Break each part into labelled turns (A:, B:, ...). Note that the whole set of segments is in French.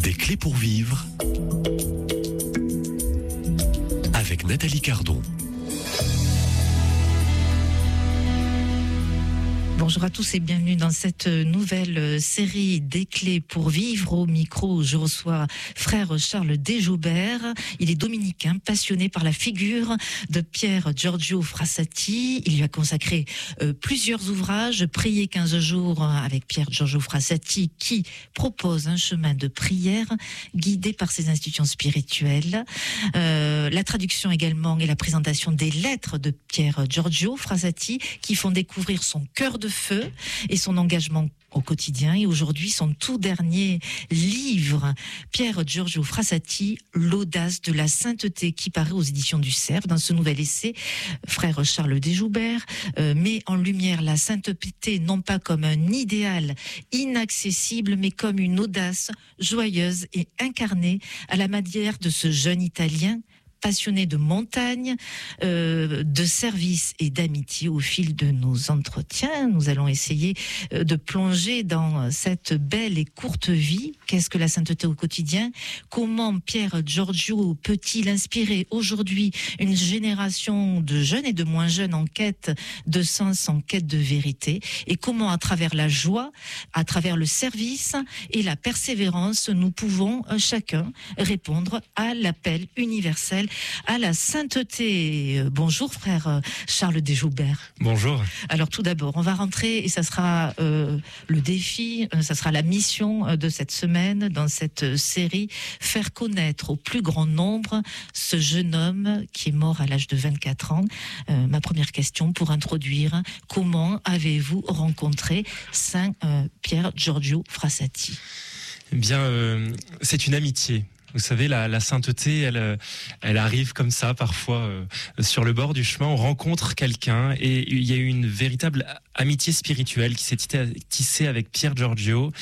A: Des clés pour vivre avec Nathalie Cardon.
B: Bonjour à tous et bienvenue dans cette nouvelle série des clés pour vivre. Au micro, je reçois frère Charles Desjoubert. Il est dominicain, passionné par la figure de Pier Giorgio Frassati. Il lui a consacré plusieurs ouvrages. Prier 15 jours avec Pier Giorgio Frassati, qui propose un chemin de prière guidé par ses institutions spirituelles. La traduction également et la présentation des lettres de Pier Giorgio Frassati, qui font découvrir son cœur de feu et son engagement au quotidien. Et aujourd'hui, son tout dernier livre, Pier Giorgio Frassati, l'audace de la sainteté, qui paraît aux éditions du Cerf. Dans ce nouvel essai, frère Charles Desjoubert met en lumière la sainteté non pas comme un idéal inaccessible, mais comme une audace joyeuse et incarnée à la manière de ce jeune Italien passionné de montagne, de service et d'amitié. Au fil de nos entretiens, nous allons essayer de plonger dans cette belle et courte vie. Qu'est-ce que la sainteté au quotidien? Comment Pier Giorgio peut-il inspirer aujourd'hui une génération de jeunes et de moins jeunes en quête de sens, en quête de vérité? Et comment, à travers la joie, à travers le service et la persévérance, nous pouvons chacun répondre à l'appel universel à la sainteté. Bonjour frère Charles Desjoubert.
C: Bonjour.
B: Alors tout d'abord, on va rentrer et ça sera le défi, ça sera la mission de cette semaine dans cette série, faire connaître au plus grand nombre ce jeune homme qui est mort à l'âge de 24 ans. Ma première question pour introduire, comment avez-vous rencontré Saint Pier Giorgio Frassati?
C: Eh bien, c'est une amitié. Vous savez, la sainteté, elle arrive comme ça, parfois, sur le bord du chemin. On rencontre quelqu'un et il y a eu une véritable amitié spirituelle qui s'est tissée avec Pier Giorgio.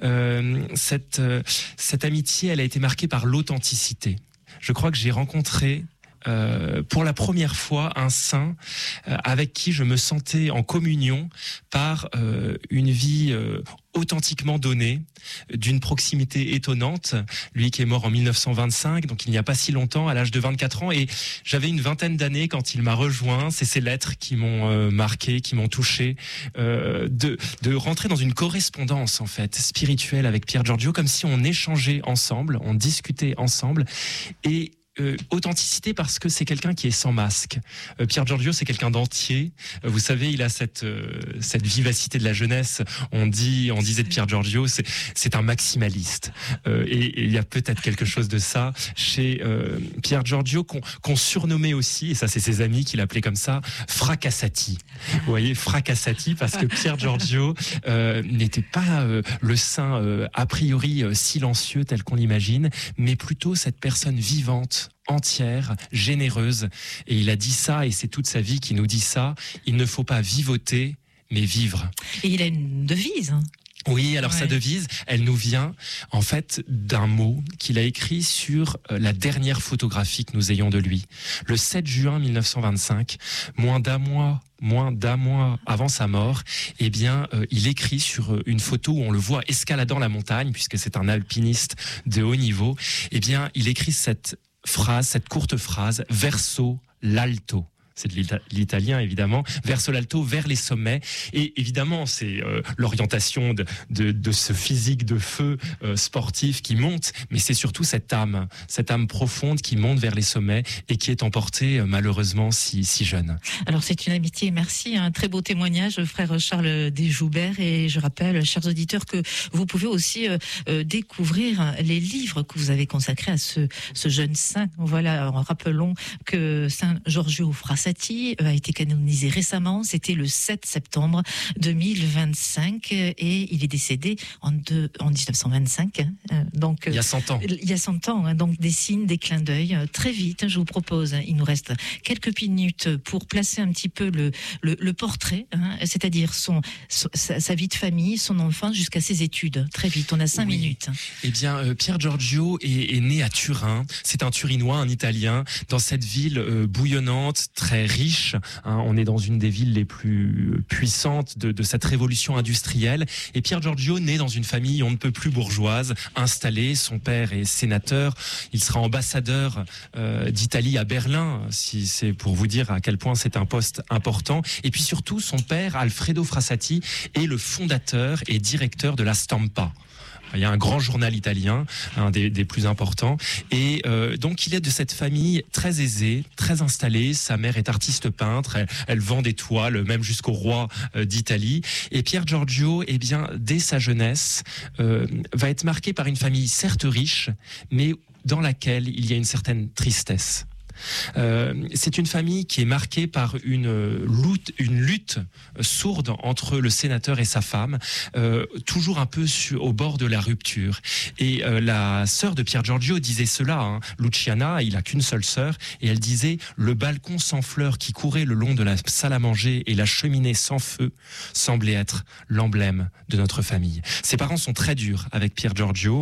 C: Cette amitié, elle a été marquée par l'authenticité. Je crois que j'ai rencontré pour la première fois un saint avec qui je me sentais en communion par une vie authentiquement donnée, d'une proximité étonnante. Lui qui est mort en 1925, donc il n'y a pas si longtemps, à l'âge de 24 ans, et j'avais une vingtaine d'années quand il m'a rejoint. C'est ces lettres qui m'ont marqué, qui m'ont touché, de rentrer dans une correspondance en fait spirituelle avec Pier Giorgio, comme si on échangeait ensemble, on discutait ensemble, et authenticité parce que c'est quelqu'un qui est sans masque. Pier Giorgio, c'est quelqu'un d'entier. Vous savez, il a cette vivacité de la jeunesse. On disait de Pier Giorgio, c'est un maximaliste. Et il y a peut-être quelque chose de ça chez Pier Giorgio qu'on surnommait aussi, et ça c'est ses amis qui l'appelaient comme ça, Fracassati. Vous voyez, Fracassati, parce que Pier Giorgio n'était pas le saint a priori silencieux tel qu'on l'imagine, mais plutôt cette personne vivante, entière, généreuse. Et il a dit ça, et c'est toute sa vie qui nous dit ça, il ne faut pas vivoter, mais vivre.
B: Et il a une devise.
C: Oui, alors sa devise, elle nous vient en fait d'un mot qu'il a écrit sur la dernière photographie que nous ayons de lui. Le 7 juin 1925, moins d'un mois avant sa mort, eh bien, il écrit sur une photo où on le voit escaladant la montagne, puisque c'est un alpiniste de haut niveau, eh bien, il écrit cette courte phrase, verso l'alto. C'est de l'italien évidemment, verso l'alto, vers les sommets. Et évidemment, c'est l'orientation de ce physique de feu sportif qui monte, mais c'est surtout cette âme profonde qui monte vers les sommets et qui est emportée malheureusement si jeune.
B: Alors c'est une amitié, merci, un très beau témoignage, frère Charles Desjoubert. Et je rappelle, chers auditeurs, que vous pouvez aussi découvrir les livres que vous avez consacrés à ce jeune saint. Voilà, rappelons que Saint Giorgio Frassati a été canonisé récemment, c'était le 7 septembre 2025 et il est décédé en 1925. Donc,
C: il y a 100 ans.
B: Il y a 100 ans, donc des signes, des clins d'œil. Très vite, je vous propose, il nous reste quelques minutes pour placer un petit peu le portrait, c'est-à-dire sa vie de famille, son enfance jusqu'à ses études. Très vite, on a 5 minutes.
C: Eh bien, Pier Giorgio est né à Turin. C'est un Turinois, un Italien, dans cette ville bouillonnante, très très riche. On est dans une des villes les plus puissantes de cette révolution industrielle. Et Pier Giorgio naît dans une famille on ne peut plus bourgeoise, installée. Son père est sénateur. Il sera ambassadeur d'Italie à Berlin, si c'est pour vous dire à quel point c'est un poste important. Et puis surtout, son père, Alfredo Frassati, est le fondateur et directeur de la Stampa. Il y a un grand journal italien, un des plus importants. Et donc, il est de cette famille très aisée, très installée. Sa mère est artiste peintre. Elle vend des toiles, même jusqu'au roi d'Italie. Et Pier Giorgio, eh bien, dès sa jeunesse, va être marqué par une famille certes riche, mais dans laquelle il y a une certaine tristesse. C'est une famille qui est marquée par une lutte sourde entre le sénateur et sa femme, toujours un peu au bord de la rupture. Et la sœur de Pier Giorgio disait cela, Luciana, il a qu'une seule sœur, et elle disait « Le balcon sans fleurs qui courait le long de la salle à manger et la cheminée sans feu semblait être l'emblème de notre famille. » Ses parents sont très durs avec Pier Giorgio.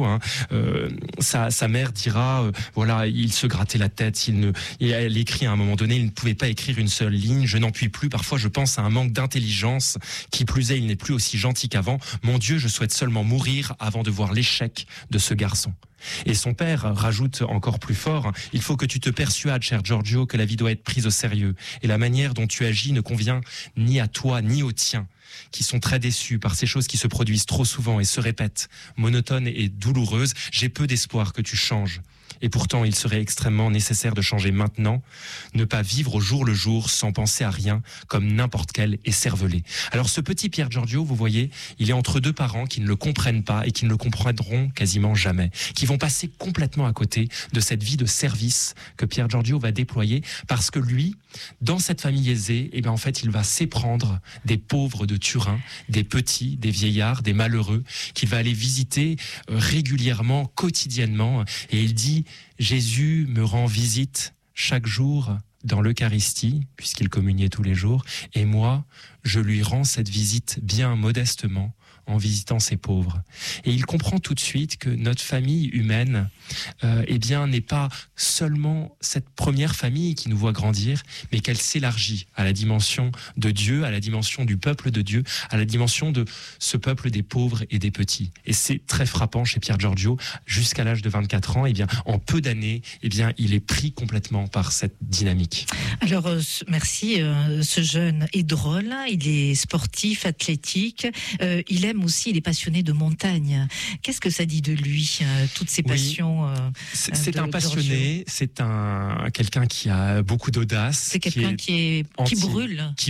C: Sa mère dira voilà, il se grattait la tête, et elle écrit à un moment donné, il ne pouvait pas écrire une seule ligne, je n'en puis plus, parfois je pense à un manque d'intelligence, qui plus est, il n'est plus aussi gentil qu'avant. Mon Dieu, je souhaite seulement mourir avant de voir l'échec de ce garçon. Et son père rajoute encore plus fort, il faut que tu te persuades, cher Giorgio, que la vie doit être prise au sérieux, et la manière dont tu agis ne convient ni à toi ni aux tiens, qui sont très déçus par ces choses qui se produisent trop souvent et se répètent, monotones et douloureuses. J'ai peu d'espoir que tu changes. Et pourtant, il serait extrêmement nécessaire de changer maintenant, ne pas vivre au jour le jour sans penser à rien, comme n'importe quel écervelé. Alors ce petit Pier Giorgio, vous voyez, il est entre deux parents qui ne le comprennent pas et qui ne le comprendront quasiment jamais, qui vont passer complètement à côté de cette vie de service que Pier Giorgio va déployer, parce que lui, dans cette famille aisée, eh bien en fait, il va s'éprendre des pauvres de Turin, des petits, des vieillards, des malheureux, qu'il va aller visiter régulièrement, quotidiennement, et il dit « Jésus me rend visite chaque jour dans l'Eucharistie, puisqu'il communiait tous les jours, et moi, je lui rends cette visite bien modestement, en visitant ces pauvres. » Et il comprend tout de suite que notre famille humaine, eh bien, n'est pas seulement cette première famille qui nous voit grandir, mais qu'elle s'élargit à la dimension de Dieu, à la dimension du peuple de Dieu, à la dimension de ce peuple des pauvres et des petits. Et c'est très frappant chez Pier Giorgio. Jusqu'à l'âge de 24 ans, eh bien, en peu d'années, eh bien, il est pris complètement par cette dynamique.
B: Alors, merci. Ce jeune est drôle, il est sportif, athlétique, il aime aussi, il est passionné de montagne. Qu'est-ce que ça dit de lui, toutes ces passions?
C: C'est un passionné, c'est quelqu'un qui a beaucoup d'audace.
B: C'est quelqu'un qui brûle. Qui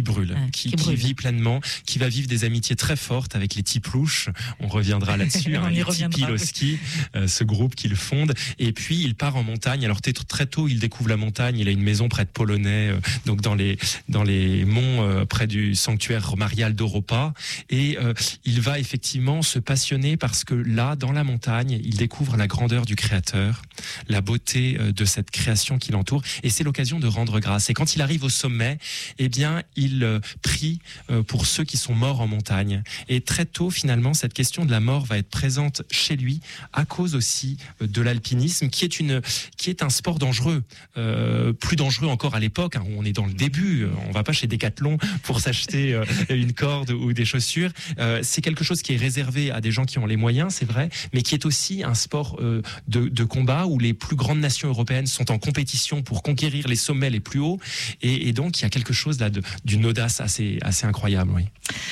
C: vit pleinement, qui va vivre des amitiés très fortes avec les Tiplouches. On reviendra là-dessus. Les Tipiloski, ce groupe qu'il fonde. Et puis, il part en montagne. Alors, très tôt, il découvre la montagne. Il a une maison près de Polonais, donc dans les monts, près du sanctuaire marial d'Europa. Et il va effectivement se passionner parce que là, dans la montagne, il découvre la grandeur du Créateur, la beauté de cette création qui l'entoure, et c'est l'occasion de rendre grâce. Et quand il arrive au sommet, eh bien, il prie pour ceux qui sont morts en montagne. Et très tôt, finalement, cette question de la mort va être présente chez lui à cause aussi de l'alpinisme, qui est un sport dangereux, plus dangereux encore à l'époque, où on est dans le début. On va pas chez Decathlon pour s'acheter une corde ou des chaussures. C'est quelque chose qui est réservé à des gens qui ont les moyens, c'est vrai, mais qui est aussi un sport de combat où les plus grandes nations européennes sont en compétition pour conquérir les sommets les plus hauts, et donc il y a quelque chose là d'une audace assez incroyable. Oui.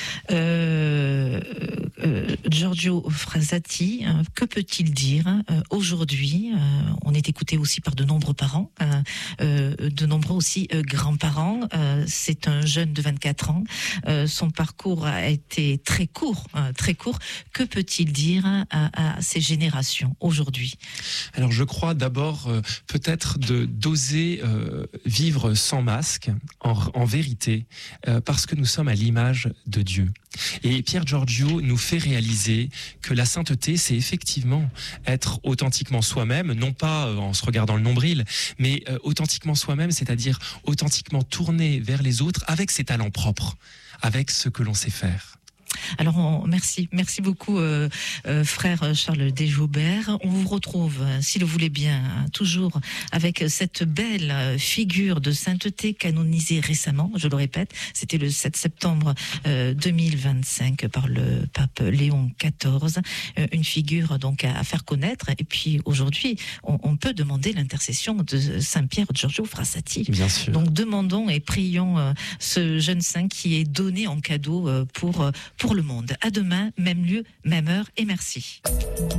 B: Giorgio Frassati, que peut-il dire aujourd'hui? On est écouté aussi par de nombreux parents, de nombreux aussi grands-parents. C'est un jeune de 24 ans. Son parcours a été très court. Que peut-il dire à ces générations aujourd'hui?
C: Alors je crois d'abord peut-être d'oser vivre sans masque, en vérité, parce que nous sommes à l'image de Dieu. Et Pier Giorgio nous fait réaliser que la sainteté, c'est effectivement être authentiquement soi-même, non pas en se regardant le nombril, mais authentiquement soi-même, c'est-à-dire authentiquement tourné vers les autres avec ses talents propres, avec ce que l'on sait faire.
B: Alors, merci beaucoup, frère Charles Desjoubert. On vous retrouve, si le voulez bien, toujours avec cette belle figure de sainteté canonisée récemment, je le répète, c'était le 7 septembre 2025 par le pape Léon XIV, une figure donc à faire connaître. Et puis aujourd'hui, on peut demander l'intercession de Saint Pierre Giorgio Frassati.
C: Bien sûr.
B: Donc demandons et prions ce jeune saint qui est donné en cadeau pour le monde. À demain, même lieu, même heure, et merci.